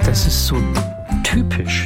Das ist so typisch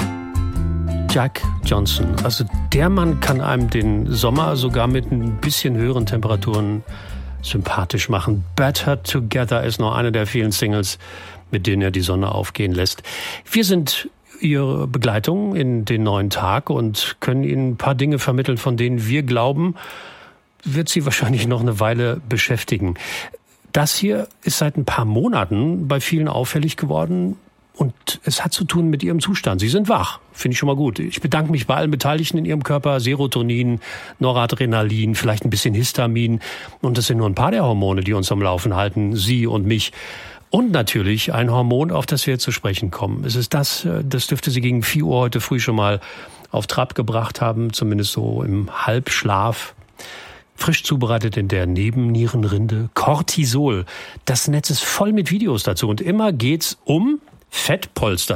Jack Johnson. Also der Mann kann einem den Sommer sogar mit ein bisschen höheren Temperaturen sympathisch machen. Better Together ist noch eine der vielen Singles, mit denen er die Sonne aufgehen lässt. Wir sind Ihre Begleitung in den neuen Tag und können Ihnen ein paar Dinge vermitteln, von denen wir glauben, wird Sie wahrscheinlich noch eine Weile beschäftigen. Das hier ist seit ein paar Monaten bei vielen auffällig geworden. Und es hat zu tun mit Ihrem Zustand. Sie sind wach, finde ich schon mal gut. Ich bedanke mich bei allen Beteiligten in Ihrem Körper. Serotonin, Noradrenalin, vielleicht ein bisschen Histamin. Und das sind nur ein paar der Hormone, die uns am Laufen halten, Sie und mich. Und natürlich ein Hormon, auf das wir jetzt zu sprechen kommen. Es ist das dürfte Sie gegen 4 Uhr heute früh schon mal auf Trab gebracht haben, zumindest so im Halbschlaf. Frisch zubereitet in der Nebennierenrinde. Cortisol. Das Netz ist voll mit Videos dazu. Und immer geht's um Fettpolster.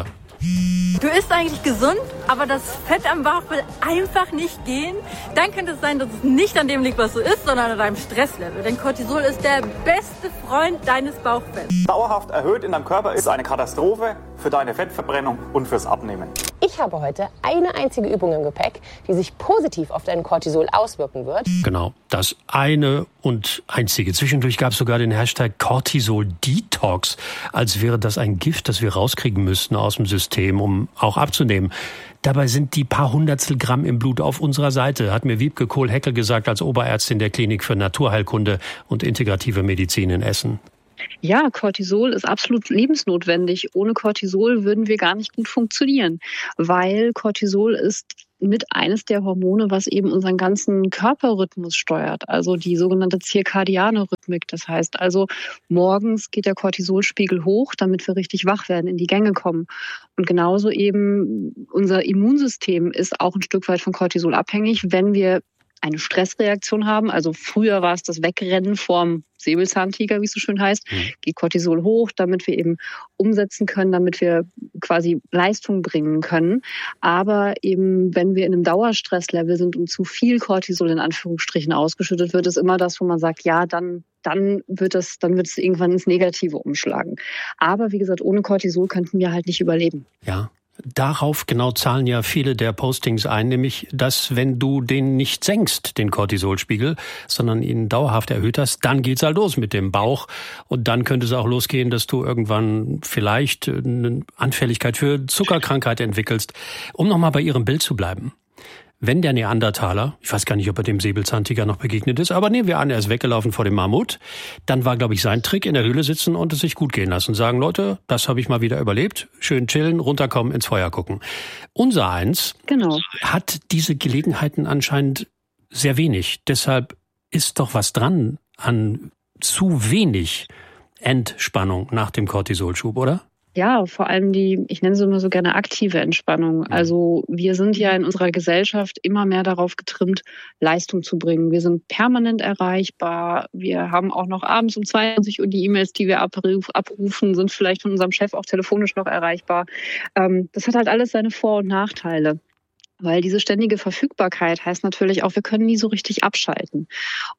Du isst eigentlich gesund, aber das Fett am Bauch will einfach nicht gehen. Dann könnte es sein, dass es nicht an dem liegt, was du isst, sondern an deinem Stresslevel. Denn Cortisol ist der beste Freund deines Bauchfetts. Dauerhaft erhöht in deinem Körper ist eine Katastrophe für deine Fettverbrennung und fürs Abnehmen. Ich habe heute eine einzige Übung im Gepäck, die sich positiv auf dein Cortisol auswirken wird. Genau, das eine und einzige. Zwischendurch gab es sogar den Hashtag Cortisol Detox, als wäre das ein Gift, das wir rauskriegen müssten aus dem System, um auch abzunehmen. Dabei sind die paar Hundertstel Gramm im Blut auf unserer Seite, hat mir Wiebke Kohl-Heckel gesagt als Oberärztin der Klinik für Naturheilkunde und integrative Medizin in Essen. Ja, Cortisol ist absolut lebensnotwendig. Ohne Cortisol würden wir gar nicht gut funktionieren, weil Cortisol ist mit eines der Hormone, was eben unseren ganzen Körperrhythmus steuert, also die sogenannte zirkadiane Rhythmik. Das heißt also, morgens geht der Cortisolspiegel hoch, damit wir richtig wach werden, in die Gänge kommen. Und genauso eben unser Immunsystem ist auch ein Stück weit von Cortisol abhängig, wenn wir eine Stressreaktion haben. Also früher war es das Wegrennen vorm Säbelzahntiger, wie es so schön heißt, geht Cortisol hoch, damit wir eben umsetzen können, damit wir quasi Leistung bringen können. Aber eben, wenn wir in einem Dauerstresslevel sind und zu viel Cortisol in Anführungsstrichen ausgeschüttet wird, ist immer das, wo man sagt, ja, dann wird es irgendwann ins Negative umschlagen. Aber wie gesagt, ohne Cortisol könnten wir halt nicht überleben. Ja. Darauf genau zahlen ja viele der Postings ein, nämlich, dass wenn du den nicht senkst, den Cortisolspiegel, sondern ihn dauerhaft erhöht hast, dann geht's halt los mit dem Bauch. Und dann könnte es auch losgehen, dass du irgendwann vielleicht eine Anfälligkeit für Zuckerkrankheit entwickelst. Um nochmal bei Ihrem Bild zu bleiben. Wenn der Neandertaler, ich weiß gar nicht, ob er dem Säbelzahntiger noch begegnet ist, aber nehmen wir an, er ist weggelaufen vor dem Mammut, dann war, glaube ich, sein Trick, in der Höhle sitzen und es sich gut gehen lassen. Sagen, Leute, das habe ich mal wieder überlebt, schön chillen, runterkommen, ins Feuer gucken. Unser Eins hat diese Gelegenheiten anscheinend sehr wenig. Deshalb ist doch was dran an zu wenig Entspannung nach dem Cortisolschub, oder? Ja, vor allem ich nenne sie immer so gerne aktive Entspannung. Also wir sind ja in unserer Gesellschaft immer mehr darauf getrimmt, Leistung zu bringen. Wir sind permanent erreichbar. Wir haben auch noch abends um 22 Uhr die E-Mails, die wir abrufen, sind vielleicht von unserem Chef auch telefonisch noch erreichbar. Das hat halt alles seine Vor- und Nachteile. Weil diese ständige Verfügbarkeit heißt natürlich auch, wir können nie so richtig abschalten.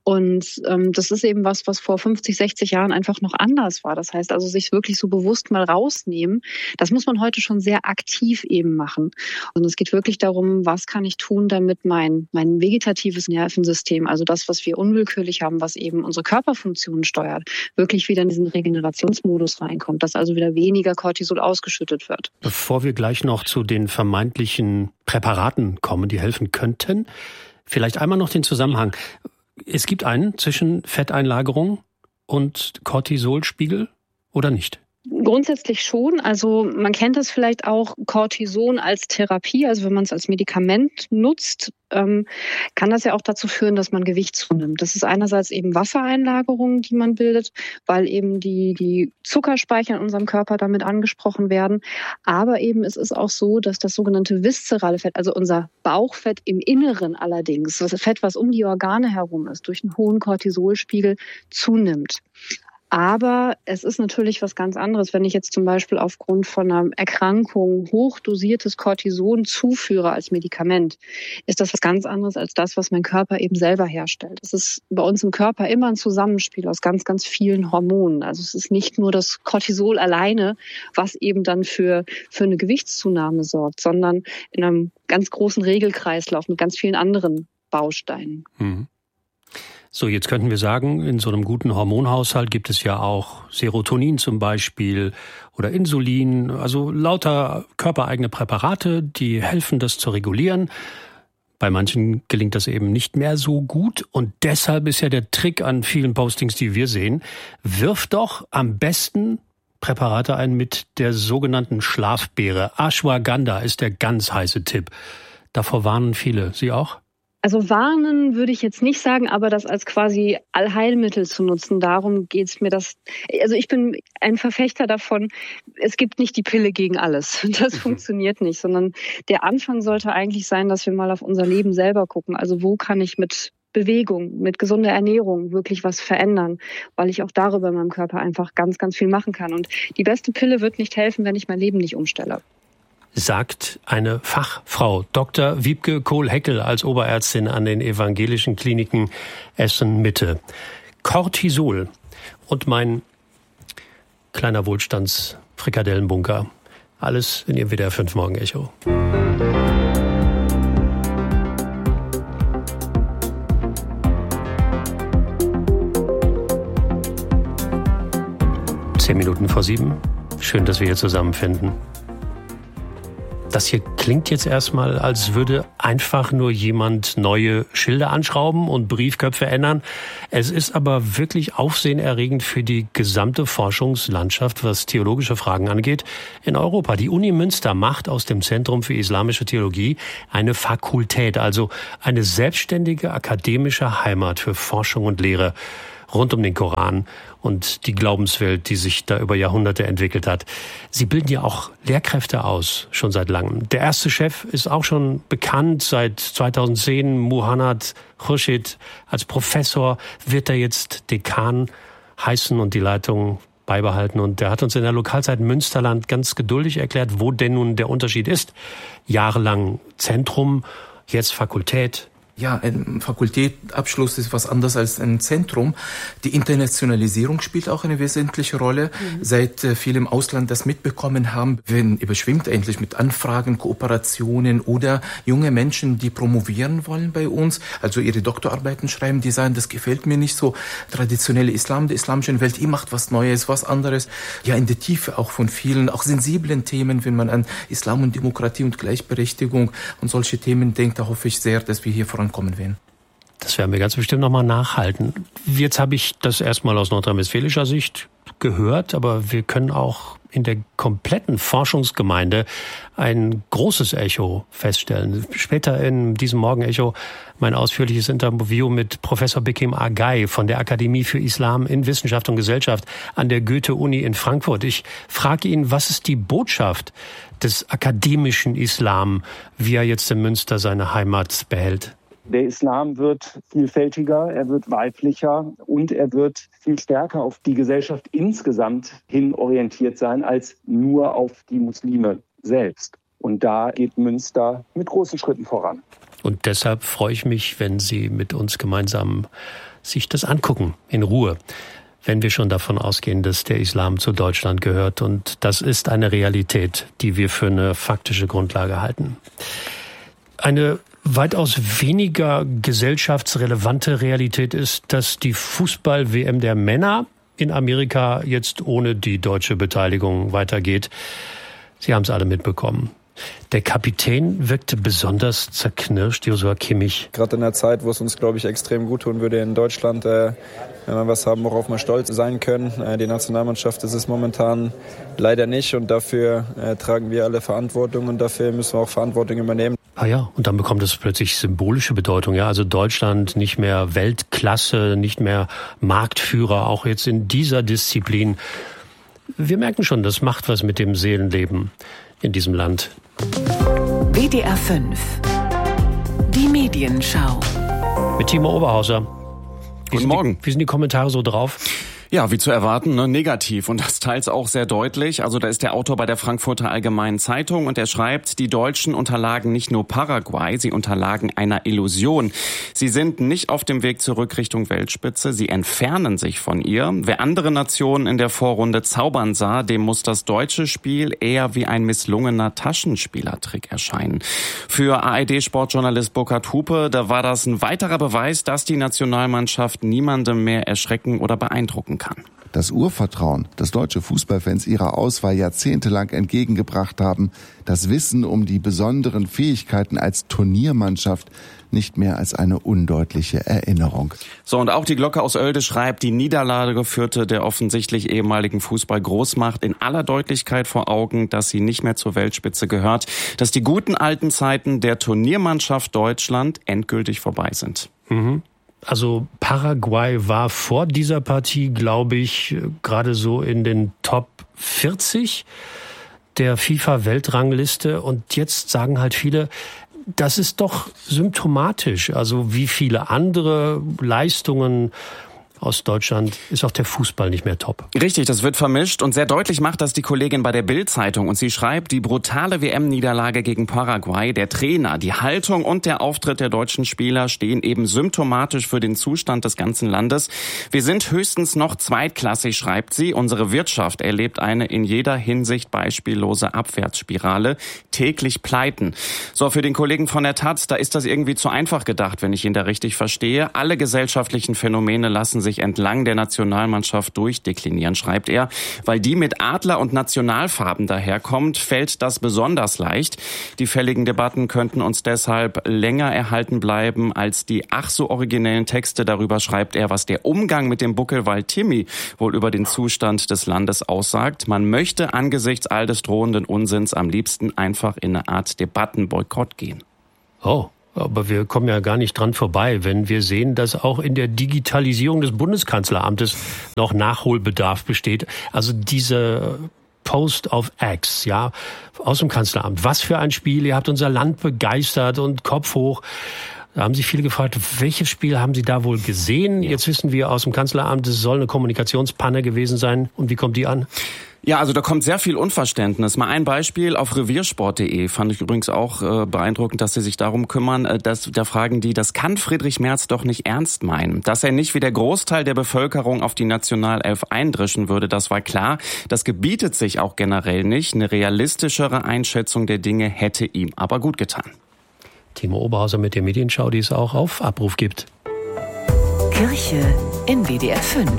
Und das ist eben was vor 50, 60 Jahren einfach noch anders war. Das heißt also, sich wirklich so bewusst mal rausnehmen, das muss man heute schon sehr aktiv eben machen. Und es geht wirklich darum, was kann ich tun, damit mein vegetatives Nervensystem, also das, was wir unwillkürlich haben, was eben unsere Körperfunktionen steuert, wirklich wieder in diesen Regenerationsmodus reinkommt, dass also wieder weniger Cortisol ausgeschüttet wird. Bevor wir gleich noch zu den vermeintlichen Präparaten kommen, die helfen könnten. Vielleicht einmal noch den Zusammenhang. Es gibt einen zwischen Fetteinlagerung und Cortisolspiegel oder nicht? Grundsätzlich schon. Also man kennt das vielleicht auch, Cortison als Therapie, also wenn man es als Medikament nutzt, kann das ja auch dazu führen, dass man Gewicht zunimmt. Das ist einerseits eben Wassereinlagerungen, die man bildet, weil eben die Zuckerspeicher in unserem Körper damit angesprochen werden. Aber eben es ist auch so, dass das sogenannte viszerale Fett, also unser Bauchfett im Inneren allerdings, das Fett, was um die Organe herum ist, durch einen hohen Cortisolspiegel zunimmt. Aber es ist natürlich was ganz anderes, wenn ich jetzt zum Beispiel aufgrund von einer Erkrankung hochdosiertes Cortison zuführe als Medikament, ist das was ganz anderes als das, was mein Körper eben selber herstellt. Es ist bei uns im Körper immer ein Zusammenspiel aus ganz, ganz vielen Hormonen. Also es ist nicht nur das Cortisol alleine, was eben dann für eine Gewichtszunahme sorgt, sondern in einem ganz großen Regelkreislauf mit ganz vielen anderen Bausteinen. Mhm. So, jetzt könnten wir sagen, in so einem guten Hormonhaushalt gibt es ja auch Serotonin zum Beispiel oder Insulin, also lauter körpereigene Präparate, die helfen, das zu regulieren. Bei manchen gelingt das eben nicht mehr so gut und deshalb ist ja der Trick an vielen Postings, die wir sehen, wirf doch am besten Präparate ein mit der sogenannten Schlafbeere. Ashwagandha ist der ganz heiße Tipp. Davor warnen viele. Sie auch? Also warnen würde ich jetzt nicht sagen, aber das als quasi Allheilmittel zu nutzen, darum geht's mir das. Also ich bin ein Verfechter davon, es gibt nicht die Pille gegen alles. Das funktioniert nicht, sondern der Anfang sollte eigentlich sein, dass wir mal auf unser Leben selber gucken. Also wo kann ich mit Bewegung, mit gesunder Ernährung wirklich was verändern, weil ich auch darüber in meinem Körper einfach ganz, ganz viel machen kann. Und die beste Pille wird nicht helfen, wenn ich mein Leben nicht umstelle. Sagt eine Fachfrau, Dr. Wiebke Kohl-Heckel als Oberärztin an den evangelischen Kliniken Essen-Mitte. Cortisol und mein kleiner Wohlstandsfrikadellenbunker. Alles in Ihrem WDR 5 Morgen-Echo. Minuten vor 7. Schön, dass wir hier zusammenfinden. Das hier klingt jetzt erstmal, als würde einfach nur jemand neue Schilder anschrauben und Briefköpfe ändern. Es ist aber wirklich aufsehenerregend für die gesamte Forschungslandschaft, was theologische Fragen angeht, in Europa. Die Uni Münster macht aus dem Zentrum für islamische Theologie eine Fakultät, also eine selbstständige akademische Heimat für Forschung und Lehre rund um den Koran und die Glaubenswelt, die sich da über Jahrhunderte entwickelt hat. Sie bilden ja auch Lehrkräfte aus, schon seit langem. Der erste Chef ist auch schon bekannt, seit 2010, Muhannad Khurshid. Als Professor wird er jetzt Dekan heißen und die Leitung beibehalten. Und der hat uns in der Lokalzeit Münsterland ganz geduldig erklärt, wo denn nun der Unterschied ist. Jahrelang Zentrum, jetzt Fakultät. Ja, ein Fakultätsabschluss ist was anderes als ein Zentrum. Die Internationalisierung spielt auch eine wesentliche Rolle. Seit viele im Ausland das mitbekommen haben, werden überschwemmt eigentlich mit Anfragen, Kooperationen oder junge Menschen, die promovieren wollen bei uns, also ihre Doktorarbeiten schreiben, die sagen, das gefällt mir nicht so. Traditionelle Islam, der islamischen Welt, ihr macht was Neues, was anderes. Ja, in der Tiefe auch von vielen, auch sensiblen Themen, wenn man an Islam und Demokratie und Gleichberechtigung und solche Themen denkt, da hoffe ich sehr, dass wir hier vorankommen werden. Das werden wir ganz bestimmt nochmal nachhalten. Jetzt habe ich das erstmal aus nordrhein-westfälischer Sicht gehört, aber wir können auch in der kompletten Forschungsgemeinde ein großes Echo feststellen. Später in diesem Morgen-Echo mein ausführliches Interview mit Professor Bekim Agay von der Akademie für Islam in Wissenschaft und Gesellschaft an der Goethe-Uni in Frankfurt. Ich frage ihn, was ist die Botschaft des akademischen Islam, wie er jetzt in Münster seine Heimat behält? Der Islam wird vielfältiger, er wird weiblicher und er wird viel stärker auf die Gesellschaft insgesamt hin orientiert sein, als nur auf die Muslime selbst. Und da geht Münster mit großen Schritten voran. Und deshalb freue ich mich, wenn Sie mit uns gemeinsam sich das angucken, in Ruhe. Wenn wir schon davon ausgehen, dass der Islam zu Deutschland gehört. Und das ist eine Realität, die wir für eine faktische Grundlage halten. Eine weitaus weniger gesellschaftsrelevante Realität ist, dass die Fußball-WM der Männer in Amerika jetzt ohne die deutsche Beteiligung weitergeht. Sie haben es alle mitbekommen. Der Kapitän wirkte besonders zerknirscht, Joshua Kimmich. Gerade in der Zeit, wo es uns, glaube ich, extrem gut tun würde in Deutschland, wenn wir was haben, worauf wir stolz sein können. Die Nationalmannschaft ist es momentan leider nicht und dafür tragen wir alle Verantwortung und dafür müssen wir auch Verantwortung übernehmen. Ah ja, und dann bekommt es plötzlich symbolische Bedeutung. Ja, also Deutschland nicht mehr Weltklasse, nicht mehr Marktführer, auch jetzt in dieser Disziplin. Wir merken schon, das macht was mit dem Seelenleben in diesem Land. WDR 5. Die Medienschau. Mit Timo Oberhauser. Guten Morgen. Wie sind die Kommentare so drauf? Ja, wie zu erwarten, negativ und das teils auch sehr deutlich. Also da ist der Autor bei der Frankfurter Allgemeinen Zeitung und er schreibt, die Deutschen unterlagen nicht nur Paraguay, sie unterlagen einer Illusion. Sie sind nicht auf dem Weg zurück Richtung Weltspitze, sie entfernen sich von ihr. Wer andere Nationen in der Vorrunde zaubern sah, dem muss das deutsche Spiel eher wie ein misslungener Taschenspielertrick erscheinen. Für ARD-Sportjournalist Burkhard Hupe, da war das ein weiterer Beweis, dass die Nationalmannschaft niemandem mehr erschrecken oder beeindrucken kann. Das Urvertrauen, das deutsche Fußballfans ihrer Auswahl jahrzehntelang entgegengebracht haben, das Wissen um die besonderen Fähigkeiten als Turniermannschaft, nicht mehr als eine undeutliche Erinnerung. So, und auch die Glocke aus Oelde schreibt, die Niederlage führte der offensichtlich ehemaligen Fußball-Großmacht in aller Deutlichkeit vor Augen, dass sie nicht mehr zur Weltspitze gehört, dass die guten alten Zeiten der Turniermannschaft Deutschland endgültig vorbei sind. Also Paraguay war vor dieser Partie, glaube ich, gerade so in den Top 40 der FIFA-Weltrangliste. Und jetzt sagen halt viele, das ist doch symptomatisch. Also wie viele andere Leistungen aus Deutschland ist auch der Fußball nicht mehr top. Richtig, das wird vermischt und sehr deutlich macht das die Kollegin bei der Bild-Zeitung. Und sie schreibt, die brutale WM-Niederlage gegen Paraguay, der Trainer, die Haltung und der Auftritt der deutschen Spieler stehen eben symptomatisch für den Zustand des ganzen Landes. Wir sind höchstens noch zweitklassig, schreibt sie. Unsere Wirtschaft erlebt eine in jeder Hinsicht beispiellose Abwärtsspirale. Täglich Pleiten. So, für den Kollegen von der Taz, da ist das irgendwie zu einfach gedacht, wenn ich ihn da richtig verstehe. Alle gesellschaftlichen Phänomene lassen sich entlang der Nationalmannschaft durchdeklinieren, schreibt er. Weil die mit Adler- und Nationalfarben daherkommt, fällt das besonders leicht. Die fälligen Debatten könnten uns deshalb länger erhalten bleiben als die ach so originellen Texte. Darüber schreibt er, was der Umgang mit dem Buckelwald Timmy wohl über den Zustand des Landes aussagt. Man möchte angesichts all des drohenden Unsinns am liebsten einfach in eine Art Debattenboykott gehen. Oh. Aber wir kommen ja gar nicht dran vorbei, wenn wir sehen, dass auch in der Digitalisierung des Bundeskanzleramtes noch Nachholbedarf besteht. Also diese Post auf X, ja, aus dem Kanzleramt. Was für ein Spiel, ihr habt unser Land begeistert und Kopf hoch. Da haben sich viele gefragt, welches Spiel haben Sie da wohl gesehen? Jetzt wissen wir aus dem Kanzleramt, es soll eine Kommunikationspanne gewesen sein. Und wie kommt die an? Ja, also da kommt sehr viel Unverständnis. Mal ein Beispiel auf reviersport.de fand ich übrigens auch beeindruckend, dass sie sich darum kümmern. Da fragen die, das kann Friedrich Merz doch nicht ernst meinen. Dass er nicht wie der Großteil der Bevölkerung auf die Nationalelf eindrischen würde, das war klar. Das gebietet sich auch generell nicht. Eine realistischere Einschätzung der Dinge hätte ihm aber gut getan. Timo Oberhauser mit der Medienschau, die es auch auf Abruf gibt. Kirche in WDR 5.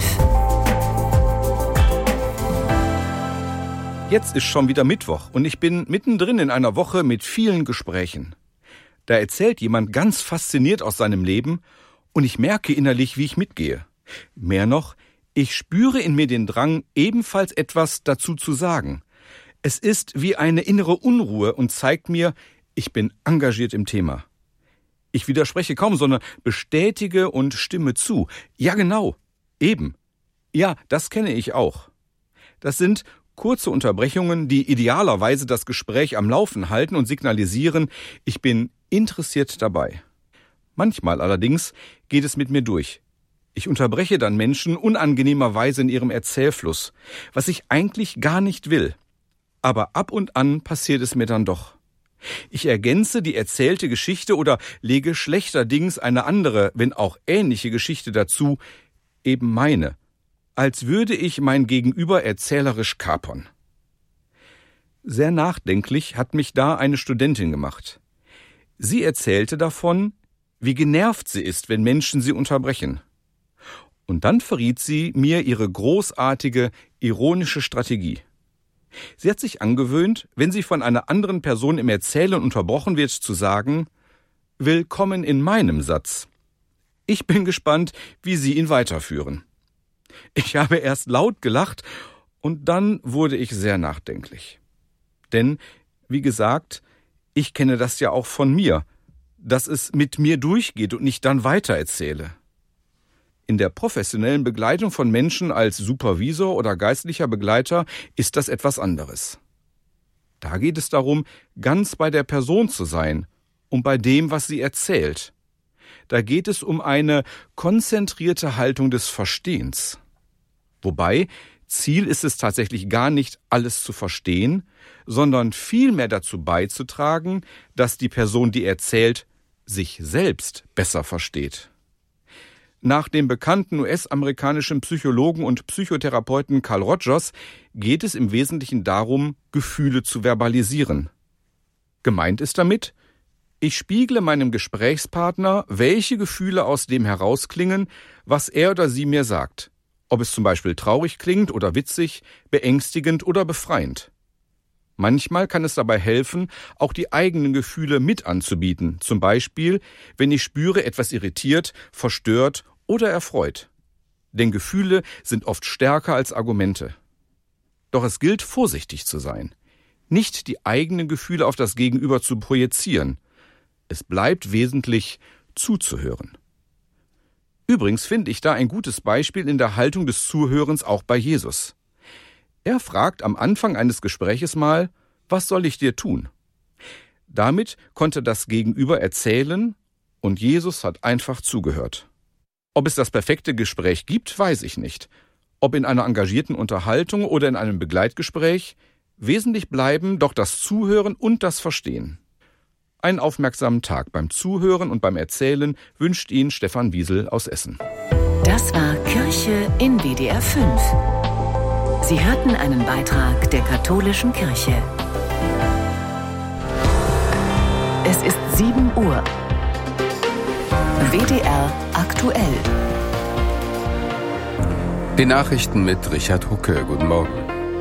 Jetzt ist schon wieder Mittwoch und ich bin mittendrin in einer Woche mit vielen Gesprächen. Da erzählt jemand ganz fasziniert aus seinem Leben und ich merke innerlich, wie ich mitgehe. Mehr noch, ich spüre in mir den Drang, ebenfalls etwas dazu zu sagen. Es ist wie eine innere Unruhe und zeigt mir, ich bin engagiert im Thema. Ich widerspreche kaum, sondern bestätige und stimme zu. Ja, genau, eben. Ja, das kenne ich auch. Das sind kurze Unterbrechungen, die idealerweise das Gespräch am Laufen halten und signalisieren, ich bin interessiert dabei. Manchmal allerdings geht es mit mir durch. Ich unterbreche dann Menschen unangenehmerweise in ihrem Erzählfluss, was ich eigentlich gar nicht will. Aber ab und an passiert es mir dann doch. Ich ergänze die erzählte Geschichte oder lege schlechterdings eine andere, wenn auch ähnliche Geschichte dazu, eben meine, als würde ich mein Gegenüber erzählerisch kapern. Sehr nachdenklich hat mich da eine Studentin gemacht. Sie erzählte davon, wie genervt sie ist, wenn Menschen sie unterbrechen. Und dann verriet sie mir ihre großartige, ironische Strategie. Sie hat sich angewöhnt, wenn sie von einer anderen Person im Erzählen unterbrochen wird, zu sagen, »Willkommen in meinem Satz. Ich bin gespannt, wie Sie ihn weiterführen.« Ich habe erst laut gelacht und dann wurde ich sehr nachdenklich. Denn, wie gesagt, ich kenne das ja auch von mir, dass es mit mir durchgeht und ich dann weitererzähle. In der professionellen Begleitung von Menschen als Supervisor oder geistlicher Begleiter ist das etwas anderes. Da geht es darum, ganz bei der Person zu sein und bei dem, was sie erzählt. Da geht es um eine konzentrierte Haltung des Verstehens. Wobei, Ziel ist es tatsächlich gar nicht, alles zu verstehen, sondern vielmehr dazu beizutragen, dass die Person, die erzählt, sich selbst besser versteht. Nach dem bekannten US-amerikanischen Psychologen und Psychotherapeuten Carl Rogers geht es im Wesentlichen darum, Gefühle zu verbalisieren. Gemeint ist damit, ich spiegle meinem Gesprächspartner, welche Gefühle aus dem herausklingen, was er oder sie mir sagt. Ob es zum Beispiel traurig klingt oder witzig, beängstigend oder befreiend. Manchmal kann es dabei helfen, auch die eigenen Gefühle mit anzubieten. Zum Beispiel, wenn ich spüre, etwas irritiert, verstört oder erfreut. Denn Gefühle sind oft stärker als Argumente. Doch es gilt, vorsichtig zu sein. Nicht die eigenen Gefühle auf das Gegenüber zu projizieren. Es bleibt wesentlich, zuzuhören. Übrigens finde ich da ein gutes Beispiel in der Haltung des Zuhörens auch bei Jesus. Er fragt am Anfang eines Gespräches mal, was soll ich dir tun? Damit konnte das Gegenüber erzählen und Jesus hat einfach zugehört. Ob es das perfekte Gespräch gibt, weiß ich nicht. Ob in einer engagierten Unterhaltung oder in einem Begleitgespräch, wesentlich bleiben doch das Zuhören und das Verstehen. Einen aufmerksamen Tag beim Zuhören und beim Erzählen wünscht Ihnen Stefan Wiesel aus Essen. Das war Kirche in WDR 5. Sie hörten einen Beitrag der Katholischen Kirche. Es ist 7 Uhr. WDR aktuell. Die Nachrichten mit Richard Hucke. Guten Morgen.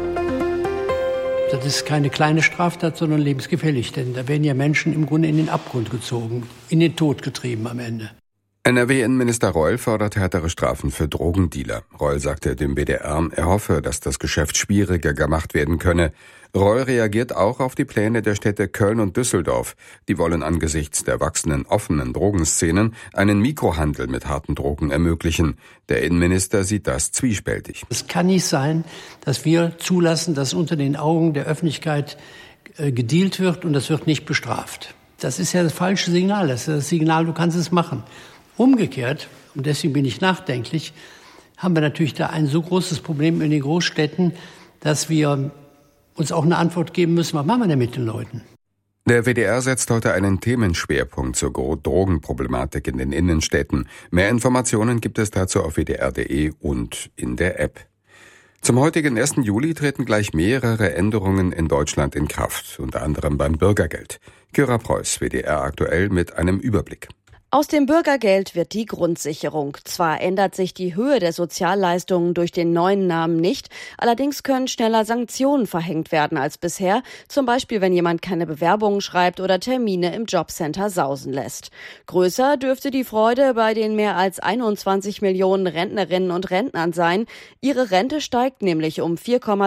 Das ist keine kleine Straftat, sondern lebensgefährlich, denn da werden ja Menschen im Grunde in den Abgrund gezogen, in den Tod getrieben am Ende. NRW-Innenminister Reul fordert härtere Strafen für Drogendealer. Reul sagte dem WDR, er hoffe, dass das Geschäft schwieriger gemacht werden könne. Reul reagiert auch auf die Pläne der Städte Köln und Düsseldorf. Die wollen angesichts der wachsenden offenen Drogenszenen einen Mikrohandel mit harten Drogen ermöglichen. Der Innenminister sieht das zwiespältig. Es kann nicht sein, dass wir zulassen, dass unter den Augen der Öffentlichkeit gedealt wird und das wird nicht bestraft. Das ist ja das falsche Signal. Das ist das Signal, du kannst es machen. Umgekehrt, und deswegen bin ich nachdenklich, haben wir natürlich da ein so großes Problem in den Großstädten, dass wir uns auch eine Antwort geben müssen, was machen wir denn mit den Leuten? Der WDR setzt heute einen Themenschwerpunkt zur Drogenproblematik in den Innenstädten. Mehr Informationen gibt es dazu auf wdr.de und in der App. Zum heutigen 1. Juli treten gleich mehrere Änderungen in Deutschland in Kraft, unter anderem beim Bürgergeld. Kyra Preuß, WDR aktuell mit einem Überblick. Aus dem Bürgergeld wird die Grundsicherung. Zwar ändert sich die Höhe der Sozialleistungen durch den neuen Namen nicht, allerdings können schneller Sanktionen verhängt werden als bisher, zum Beispiel wenn jemand keine Bewerbungen schreibt oder Termine im Jobcenter sausen lässt. Größer dürfte die Freude bei den mehr als 21 Millionen Rentnerinnen und Rentnern sein. Ihre Rente steigt nämlich um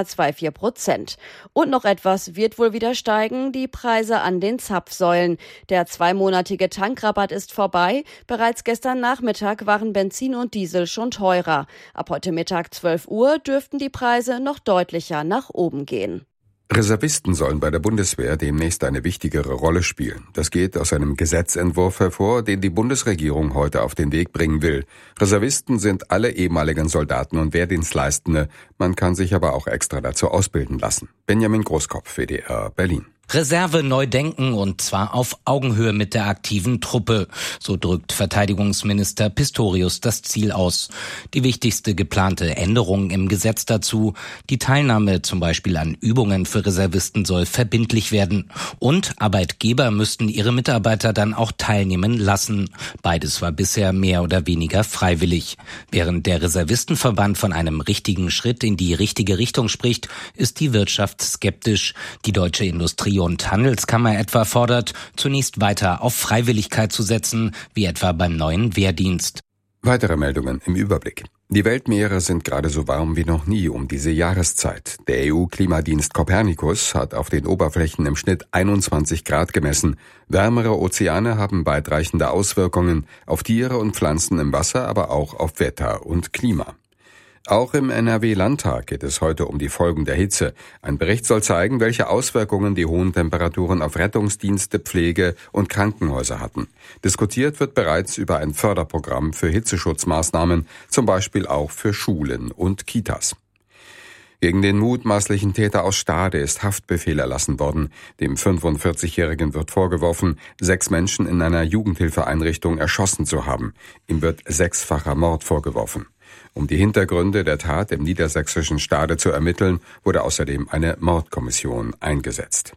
4,24%. Und noch etwas wird wohl wieder steigen, die Preise an den Zapfsäulen. Der 2-monatige Tankrabatt ist vorbei. Bereits gestern Nachmittag waren Benzin und Diesel schon teurer. Ab heute Mittag 12 Uhr dürften die Preise noch deutlicher nach oben gehen. Reservisten sollen bei der Bundeswehr demnächst eine wichtigere Rolle spielen. Das geht aus einem Gesetzentwurf hervor, den die Bundesregierung heute auf den Weg bringen will. Reservisten sind alle ehemaligen Soldaten und Wehrdienstleistende. Man kann sich aber auch extra dazu ausbilden lassen. Benjamin Großkopf, WDR Berlin. Reserve neu denken und zwar auf Augenhöhe mit der aktiven Truppe. So drückt Verteidigungsminister Pistorius das Ziel aus. Die wichtigste geplante Änderung im Gesetz dazu: die Teilnahme zum Beispiel an Übungen für Reservisten soll verbindlich werden. Und Arbeitgeber müssten ihre Mitarbeiter dann auch teilnehmen lassen. Beides war bisher mehr oder weniger freiwillig. Während der Reservistenverband von einem richtigen Schritt in die richtige Richtung spricht, ist die Wirtschaft skeptisch. Die Deutsche Industrie- und Handelskammer etwa fordert, zunächst weiter auf Freiwilligkeit zu setzen, wie etwa beim neuen Wehrdienst. Weitere Meldungen im Überblick. Die Weltmeere sind gerade so warm wie noch nie um diese Jahreszeit. Der EU-Klimadienst Copernicus hat auf den Oberflächen im Schnitt 21 Grad gemessen. Wärmere Ozeane haben weitreichende Auswirkungen auf Tiere und Pflanzen im Wasser, aber auch auf Wetter und Klima. Auch im NRW-Landtag geht es heute um die Folgen der Hitze. Ein Bericht soll zeigen, welche Auswirkungen die hohen Temperaturen auf Rettungsdienste, Pflege und Krankenhäuser hatten. Diskutiert wird bereits über ein Förderprogramm für Hitzeschutzmaßnahmen, zum Beispiel auch für Schulen und Kitas. Gegen den mutmaßlichen Täter aus Stade ist Haftbefehl erlassen worden. Dem 45-Jährigen wird vorgeworfen, 6 Menschen in einer Jugendhilfeeinrichtung erschossen zu haben. Ihm wird 6-facher Mord vorgeworfen. Um die Hintergründe der Tat im niedersächsischen Stade zu ermitteln, wurde außerdem eine Mordkommission eingesetzt.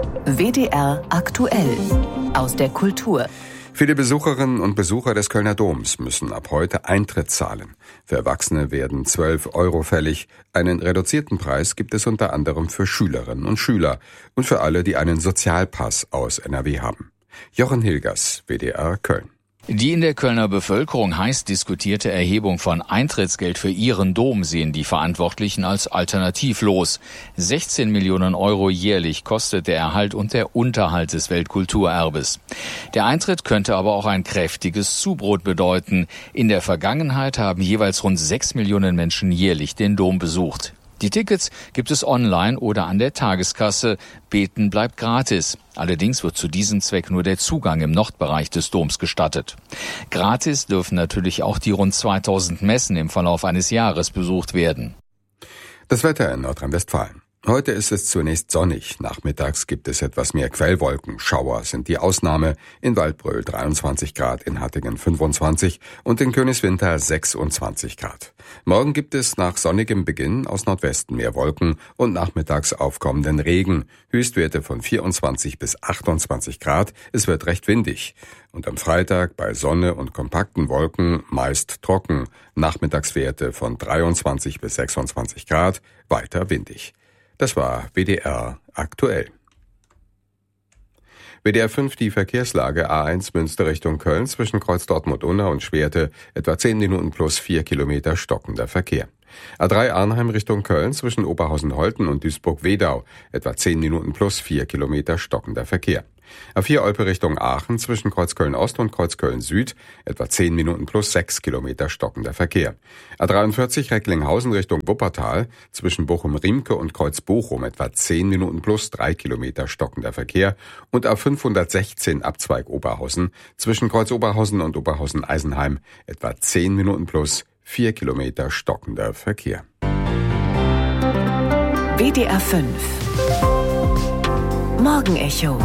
WDR aktuell aus der Kultur. Viele Besucherinnen und Besucher des Kölner Doms müssen ab heute Eintritt zahlen. Für Erwachsene werden 12 € fällig. Einen reduzierten Preis gibt es unter anderem für Schülerinnen und Schüler und für alle, die einen Sozialpass aus NRW haben. Jochen Hilgers, WDR Köln. Die in der Kölner Bevölkerung heiß diskutierte Erhebung von Eintrittsgeld für ihren Dom sehen die Verantwortlichen als alternativlos. 16 Millionen € jährlich kostet der Erhalt und der Unterhalt des Weltkulturerbes. Der Eintritt könnte aber auch ein kräftiges Zubrot bedeuten. In der Vergangenheit haben jeweils rund 6 Millionen Menschen jährlich den Dom besucht. Die Tickets gibt es online oder an der Tageskasse. Beten bleibt gratis. Allerdings wird zu diesem Zweck nur der Zugang im Nordbereich des Doms gestattet. Gratis dürfen natürlich auch die rund 2000 Messen im Verlauf eines Jahres besucht werden. Das Wetter in Nordrhein-Westfalen. Heute ist es zunächst sonnig. Nachmittags gibt es etwas mehr Quellwolken. Schauer sind die Ausnahme. In Waldbröl 23 Grad, in Hattingen 25 und in Königswinter 26 Grad. Morgen gibt es nach sonnigem Beginn aus Nordwesten mehr Wolken und nachmittags aufkommenden Regen. Höchstwerte von 24 bis 28 Grad. Es wird recht windig. Und am Freitag bei Sonne und kompakten Wolken meist trocken. Nachmittagswerte von 23 bis 26 Grad, weiter windig. Das war WDR aktuell. WDR 5 die Verkehrslage A1 Münster Richtung Köln zwischen Kreuz Dortmund-Unna und Schwerte etwa 10 Minuten plus 4 Kilometer stockender Verkehr. A3 Arnheim Richtung Köln zwischen Oberhausen-Holten und Duisburg-Wedau etwa 10 Minuten plus 4 Kilometer stockender Verkehr. A4 Olpe Richtung Aachen zwischen Kreuz Köln-Ost und Kreuz Köln-Süd etwa 10 Minuten plus 6 Kilometer stockender Verkehr. A43 Recklinghausen Richtung Wuppertal zwischen Bochum-Riemke und Kreuz Bochum etwa 10 Minuten plus 3 Kilometer stockender Verkehr und A516 Abzweig Oberhausen zwischen Kreuz Oberhausen und Oberhausen-Eisenheim etwa 10 Minuten plus 4 Kilometer stockender Verkehr. WDR 5 Morgenecho.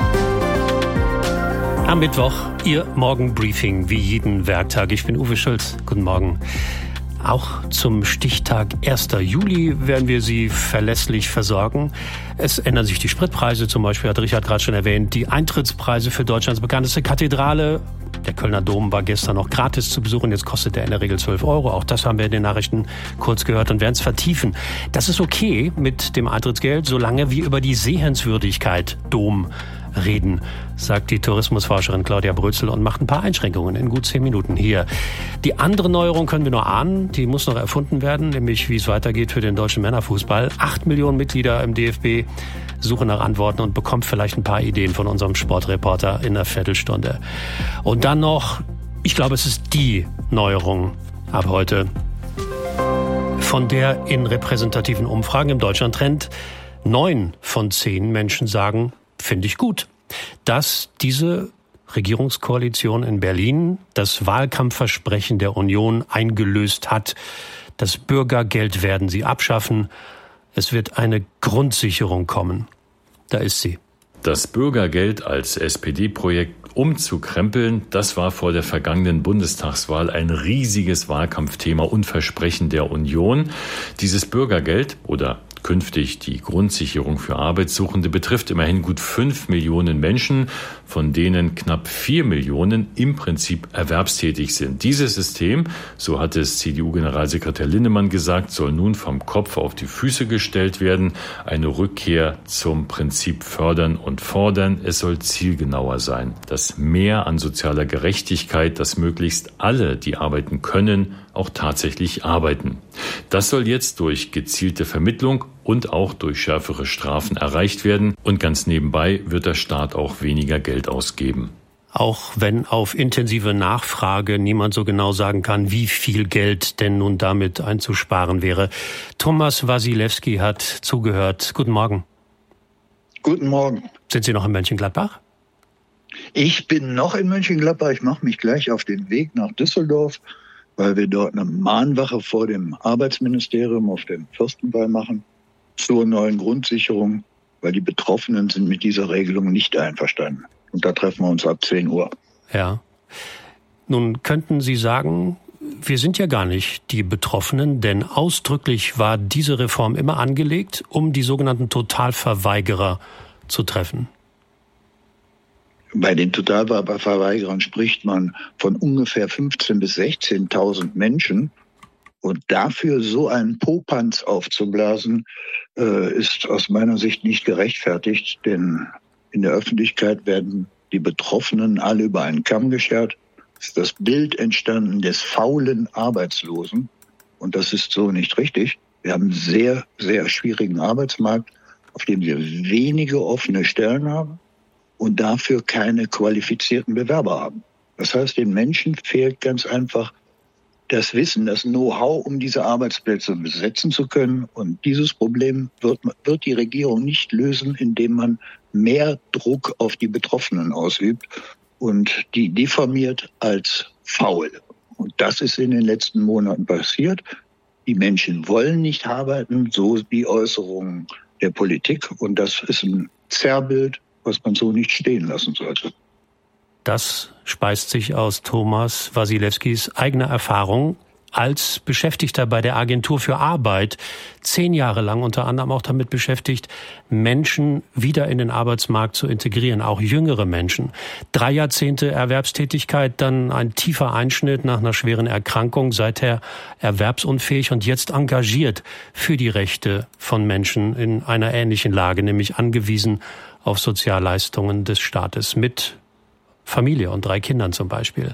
Am Mittwoch, Ihr Morgenbriefing wie jeden Werktag. Ich bin Uwe Schulz. Guten Morgen. Auch zum Stichtag 1. Juli werden wir Sie verlässlich versorgen. Es ändern sich die Spritpreise, zum Beispiel hat Richard gerade schon erwähnt, die Eintrittspreise für Deutschlands bekannteste Kathedrale. Der Kölner Dom war gestern noch gratis zu besuchen, jetzt kostet er in der Regel 12 €. Auch das haben wir in den Nachrichten kurz gehört und werden es vertiefen. Das ist okay mit dem Eintrittsgeld, solange wir über die Sehenswürdigkeit Dom reden, sagt die Tourismusforscherin Claudia Brötzel und macht ein paar Einschränkungen in gut 10 Minuten hier. Die andere Neuerung können wir nur ahnen, die muss noch erfunden werden, nämlich wie es weitergeht für den deutschen Männerfußball. 8 Millionen Mitglieder im DFB suchen nach Antworten und bekommt vielleicht ein paar Ideen von unserem Sportreporter in einer Viertelstunde. Und dann noch, ich glaube, es ist die Neuerung ab heute, von der in repräsentativen Umfragen im Deutschlandtrend 9 von 10 Menschen sagen, finde ich gut, dass diese Regierungskoalition in Berlin das Wahlkampfversprechen der Union eingelöst hat. Das Bürgergeld werden sie abschaffen. Es wird eine Grundsicherung kommen. Da ist sie. Das Bürgergeld als SPD-Projekt umzukrempeln, das war vor der vergangenen Bundestagswahl ein riesiges Wahlkampfthema und Versprechen der Union. Dieses Bürgergeld oder künftig die Grundsicherung für Arbeitssuchende betrifft immerhin gut 5 Millionen Menschen, von denen knapp 4 Millionen im Prinzip erwerbstätig sind. Dieses System, so hat es CDU-Generalsekretär Linnemann gesagt, soll nun vom Kopf auf die Füße gestellt werden. Eine Rückkehr zum Prinzip fördern und fordern. Es soll zielgenauer sein. Das Mehr an sozialer Gerechtigkeit, dass möglichst alle, die arbeiten können, auch tatsächlich arbeiten. Das soll jetzt durch gezielte Vermittlung und auch durch schärfere Strafen erreicht werden. Und ganz nebenbei wird der Staat auch weniger Geld ausgeben. auch wenn auf intensive Nachfrage niemand so genau sagen kann, wie viel Geld denn nun damit einzusparen wäre. Thomas Wasilewski hat zugehört. Guten Morgen. Guten Morgen. Sind Sie noch in Mönchengladbach? Ich bin noch in Mönchengladbach. Ich mache mich gleich auf den Weg nach Düsseldorf, weil wir dort eine Mahnwache vor dem Arbeitsministerium auf dem Fürstenwall machen zur neuen Grundsicherung, weil die Betroffenen sind mit dieser Regelung nicht einverstanden. Und da treffen wir uns ab 10 Uhr. Ja. Nun könnten Sie sagen, wir sind ja gar nicht die Betroffenen, denn ausdrücklich war diese Reform immer angelegt, um die sogenannten Totalverweigerer zu treffen. Bei den Totalverweigerern spricht man von ungefähr 15.000 bis 16.000 Menschen. Und dafür so einen Popanz aufzublasen, ist aus meiner Sicht nicht gerechtfertigt. Denn in der Öffentlichkeit werden die Betroffenen alle über einen Kamm geschert. Es ist das Bild entstanden des faulen Arbeitslosen. Und das ist so nicht richtig. Wir haben einen sehr, sehr schwierigen Arbeitsmarkt, auf dem wir wenige offene Stellen haben und dafür keine qualifizierten Bewerber haben. Das heißt, den Menschen fehlt ganz einfach das Wissen, das Know-how, um diese Arbeitsplätze besetzen zu können. Und dieses Problem wird die Regierung nicht lösen, indem man mehr Druck auf die Betroffenen ausübt und die diffamiert als faul. Und das ist in den letzten Monaten passiert. Die Menschen wollen nicht arbeiten, so die Äußerungen der Politik. Und das ist ein Zerrbild, was man so nicht stehen lassen sollte. Das speist sich aus Thomas Wasilewskis eigener Erfahrung als Beschäftigter bei der Agentur für Arbeit, 10 Jahre lang unter anderem auch damit beschäftigt, Menschen wieder in den Arbeitsmarkt zu integrieren, auch jüngere Menschen. 3 Jahrzehnte Erwerbstätigkeit, dann ein tiefer Einschnitt nach einer schweren Erkrankung, seither erwerbsunfähig und jetzt engagiert für die Rechte von Menschen in einer ähnlichen Lage, nämlich angewiesen auf Sozialleistungen des Staates mit Familie und 3 Kindern zum Beispiel.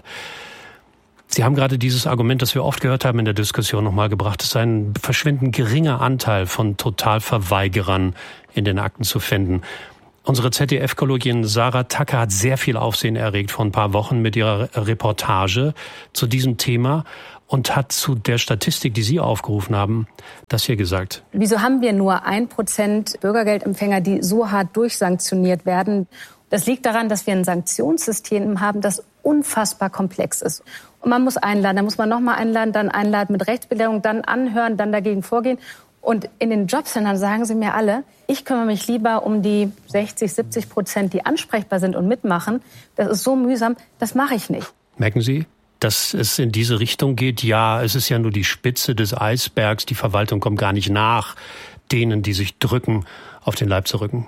Sie haben gerade dieses Argument, das wir oft gehört haben in der Diskussion, nochmal gebracht. Es ist ein verschwindend geringer Anteil von Totalverweigerern in den Akten zu finden. Unsere ZDF-Kollegin Sarah Tacker hat sehr viel Aufsehen erregt vor ein paar Wochen mit ihrer Reportage zu diesem Thema und hat zu der Statistik, die Sie aufgerufen haben, das hier gesagt. Wieso haben wir nur 1% Bürgergeldempfänger, die so hart durchsanktioniert werden? Das liegt daran, dass wir ein Sanktionssystem haben, das unfassbar komplex ist. Und man muss einladen, dann muss man nochmal einladen, dann einladen mit Rechtsbelehrung, dann anhören, dann dagegen vorgehen. Und in den Jobcentern sagen sie mir alle, ich kümmere mich lieber um die 60-70%, die ansprechbar sind und mitmachen. Das ist so mühsam, das mache ich nicht. Merken Sie, dass es in diese Richtung geht? Ja, es ist ja nur die Spitze des Eisbergs. Die Verwaltung kommt gar nicht nach denen, die sich drücken, auf den Leib zu rücken.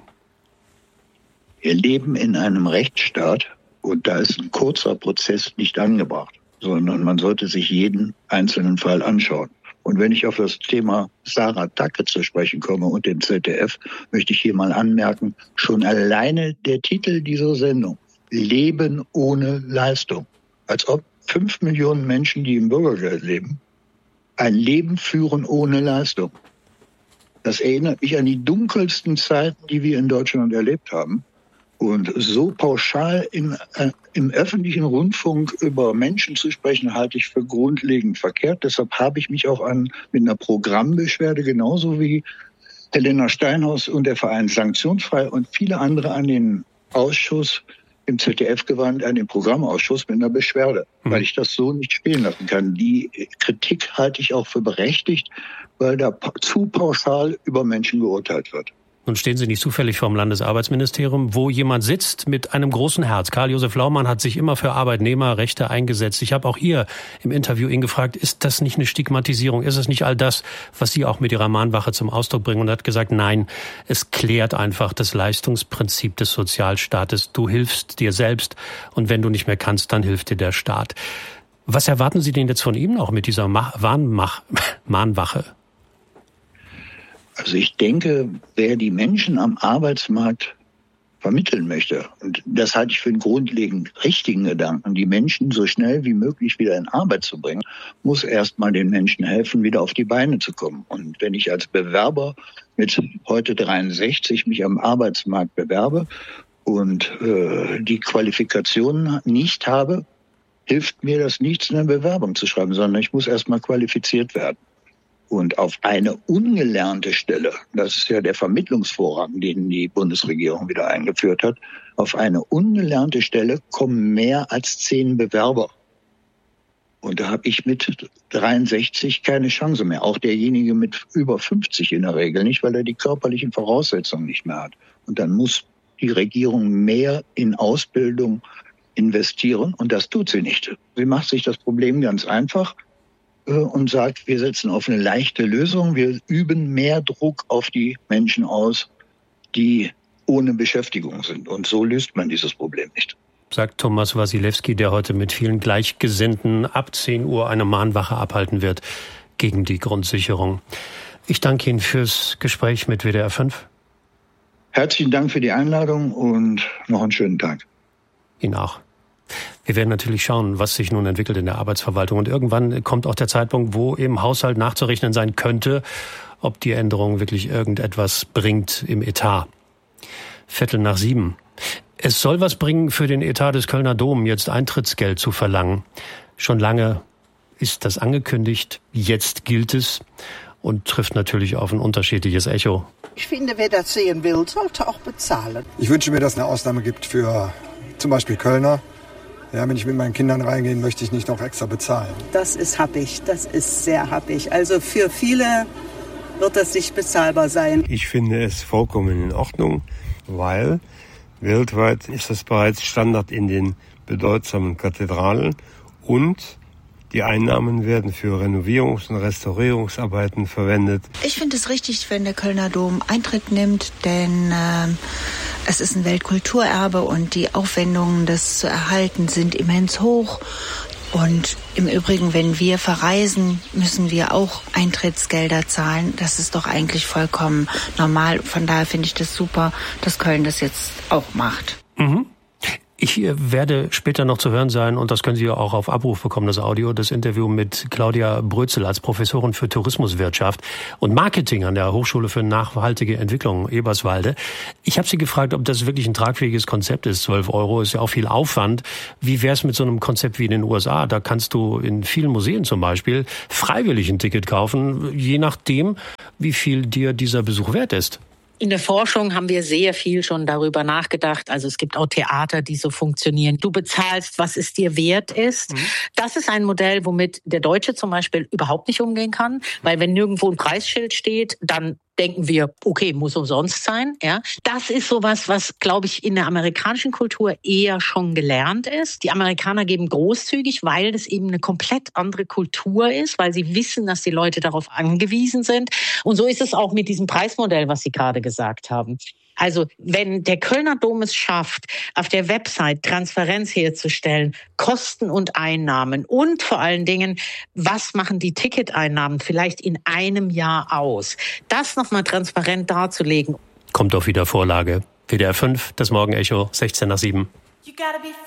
Wir leben in einem Rechtsstaat und da ist ein kurzer Prozess nicht angebracht, sondern man sollte sich jeden einzelnen Fall anschauen. Und wenn ich auf das Thema Sarah Tacker zu sprechen komme und dem ZDF, möchte ich hier mal anmerken, schon alleine der Titel dieser Sendung, Leben ohne Leistung, als ob 5 Millionen Menschen, die im Bürgergeld leben, ein Leben führen ohne Leistung. Das erinnert mich an die dunkelsten Zeiten, die wir in Deutschland erlebt haben. Und so pauschal im öffentlichen Rundfunk über Menschen zu sprechen, halte ich für grundlegend verkehrt. Deshalb habe ich mich auch mit einer Programmbeschwerde, genauso wie Helena Steinhaus und der Verein Sanktionsfrei und viele andere an den Ausschuss im ZDF gewandt, an den Programmausschuss mit einer Beschwerde, weil ich das so nicht spielen lassen kann. Die Kritik halte ich auch für berechtigt, weil da zu pauschal über Menschen geurteilt wird. Nun stehen Sie nicht zufällig vor dem Landesarbeitsministerium, wo jemand sitzt mit einem großen Herz. Karl-Josef Laumann hat sich immer für Arbeitnehmerrechte eingesetzt. Ich habe auch hier im Interview ihn gefragt, ist das nicht eine Stigmatisierung? Ist es nicht all das, was Sie auch mit Ihrer Mahnwache zum Ausdruck bringen? Und er hat gesagt, nein, es klärt einfach das Leistungsprinzip des Sozialstaates. Du hilfst dir selbst und wenn du nicht mehr kannst, dann hilft dir der Staat. Was erwarten Sie denn jetzt von ihm noch mit dieser Mahnwache? Also ich denke, wer die Menschen am Arbeitsmarkt vermitteln möchte, und das halte ich für einen grundlegend richtigen Gedanken, die Menschen so schnell wie möglich wieder in Arbeit zu bringen, muss erstmal den Menschen helfen, wieder auf die Beine zu kommen. Und wenn ich als Bewerber mit heute 63 mich am Arbeitsmarkt bewerbe und die Qualifikationen nicht habe, hilft mir das nichts, eine Bewerbung zu schreiben, sondern ich muss erstmal qualifiziert werden. Und auf eine ungelernte Stelle, das ist ja der Vermittlungsvorrang, den die Bundesregierung wieder eingeführt hat, auf eine ungelernte Stelle kommen mehr als 10 Bewerber. Und da habe ich mit 63 keine Chance mehr. Auch derjenige mit über 50 in der Regel nicht, weil er die körperlichen Voraussetzungen nicht mehr hat. Und dann muss die Regierung mehr in Ausbildung investieren. Und das tut sie nicht. Sie macht sich das Problem ganz einfach und sagt, wir setzen auf eine leichte Lösung. Wir üben mehr Druck auf die Menschen aus, die ohne Beschäftigung sind. Und so löst man dieses Problem nicht. Sagt Thomas Wasilewski, der heute mit vielen Gleichgesinnten ab 10 Uhr eine Mahnwache abhalten wird gegen die Grundsicherung. Ich danke Ihnen fürs Gespräch mit WDR 5. Herzlichen Dank für die Einladung und noch einen schönen Tag. Ihnen auch. Wir werden natürlich schauen, was sich nun entwickelt in der Arbeitsverwaltung. Und irgendwann kommt auch der Zeitpunkt, wo im Haushalt nachzurechnen sein könnte, ob die Änderung wirklich irgendetwas bringt im Etat. 6:15. Es soll was bringen für den Etat des Kölner Dom, jetzt Eintrittsgeld zu verlangen. Schon lange ist das angekündigt, jetzt gilt es und trifft natürlich auf ein unterschiedliches Echo. Ich finde, wer das sehen will, sollte auch bezahlen. Ich wünsche mir, dass es eine Ausnahme gibt für zum Beispiel Kölner. Ja, wenn ich mit meinen Kindern reingehen, möchte ich nicht noch extra bezahlen. Das ist happig, das ist sehr happig. Also für viele wird das nicht bezahlbar sein. Ich finde es vollkommen in Ordnung, weil weltweit ist es bereits Standard in den bedeutsamen Kathedralen und die Einnahmen werden für Renovierungs- und Restaurierungsarbeiten verwendet. Ich finde es richtig, wenn der Kölner Dom Eintritt nimmt, denn es ist ein Weltkulturerbe und die Aufwendungen, das zu erhalten, sind immens hoch. Und im Übrigen, wenn wir verreisen, müssen wir auch Eintrittsgelder zahlen. Das ist doch eigentlich vollkommen normal. Von daher finde ich das super, dass Köln das jetzt auch macht. Mhm. Ich werde später noch zu hören sein, und das können Sie auch auf Abruf bekommen, das Audio, das Interview mit Claudia Brötzel als Professorin für Tourismuswirtschaft und Marketing an der Hochschule für nachhaltige Entwicklung Eberswalde. Ich habe sie gefragt, ob das wirklich ein tragfähiges Konzept ist. 12 € ist ja auch viel Aufwand. Wie wäre es mit so einem Konzept wie in den USA? Da kannst du in vielen Museen zum Beispiel freiwillig ein Ticket kaufen, je nachdem, wie viel dir dieser Besuch wert ist. In der Forschung haben wir sehr viel schon darüber nachgedacht. Also es gibt auch Theater, die so funktionieren. Du bezahlst, was es dir wert ist. Das ist ein Modell, womit der Deutsche zum Beispiel überhaupt nicht umgehen kann. Weil wenn nirgendwo ein Preisschild steht, dann denken wir, okay, muss umsonst sein. Ja, das ist sowas, was, glaube ich, in der amerikanischen Kultur eher schon gelernt ist. Die Amerikaner geben großzügig, weil das eben eine komplett andere Kultur ist, weil sie wissen, dass die Leute darauf angewiesen sind. Und so ist es auch mit diesem Preismodell, was Sie gerade gesagt haben. Also wenn der Kölner Dom es schafft, auf der Website Transparenz herzustellen, Kosten und Einnahmen und vor allen Dingen, was machen die Ticketeinnahmen vielleicht in einem Jahr aus, das nochmal transparent darzulegen. Kommt auf Wiedervorlage. WDR 5, das Morgenecho, 6:16.